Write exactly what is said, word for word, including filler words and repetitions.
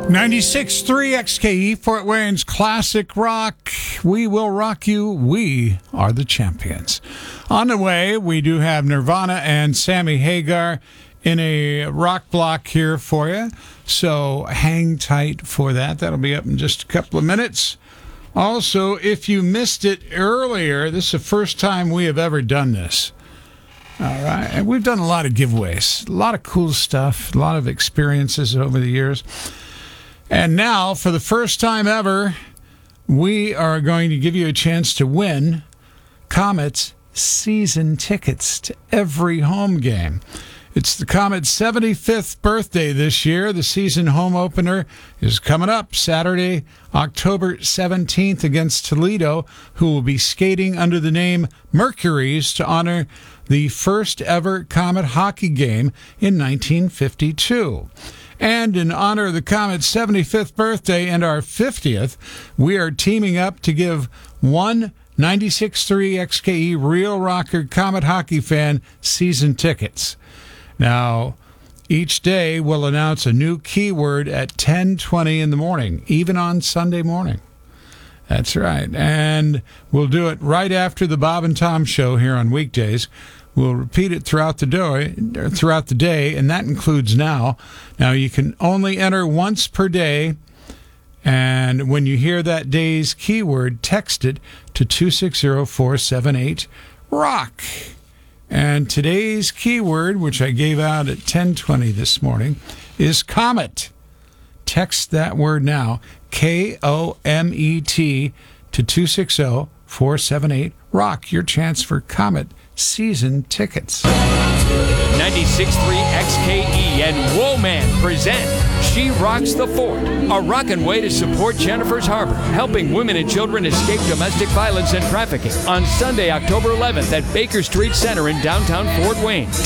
ninety-six point three X K E, Fort Wayne's classic rock. We will rock you. We are the champions. On the way, we do have Nirvana and Sammy Hagar in a rock block here for you. So hang tight for that. That'll be up in just a couple of minutes. Also, if you missed it earlier, this is the first time we have ever done this. All right. And we've done a lot of giveaways, a lot of cool stuff, a lot of experiences over the years. And now, for the first time ever, we are going to give you a chance to win Comet's season tickets to every home game. It's the Comet's seventy-fifth birthday this year. The season home opener is coming up Saturday, October seventeenth against Toledo, who will be skating under the name Mercuries to honor the first ever Comet hockey game in nineteen fifty-two. And in honor of the Comet's seventy-fifth birthday and our fiftieth, we are teaming up to give one ninety-six point three X K E Real Rocker Comet hockey fan season tickets. Now, each day we'll announce a new keyword at ten twenty in the morning, even on Sunday morning. That's right. And we'll do it right after the Bob and Tom show here on weekdays. We'll repeat it throughout the day, throughout the day, and that includes now. Now, you can only enter once per day, and when you hear that day's keyword, text it to two six zero, four seven eight, ROCK. And today's keyword, which I gave out at ten twenty this morning, is Comet. Text that word now, K O M E T, to two six zero, four seven eight, ROCK. Your chance for Comet season tickets. ninety-six point three X K E and Woman present She Rocks the Fort, a rockin' way to support Jennifer's Harbor, helping women and children escape domestic violence and trafficking on Sunday, October eleventh at Baker Street Center in downtown Fort Wayne.